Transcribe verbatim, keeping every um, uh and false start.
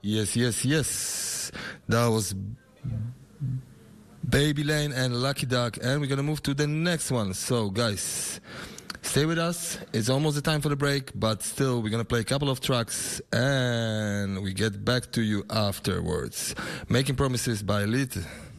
Yes, yes, yes. That was Baby Lane and Lucky Duck. And we're going to move to the next one. So, guys, stay with us. It's almost the time for the break, but still, we're going to play a couple of tracks and we get back to you afterwards. Making Promises by Elite.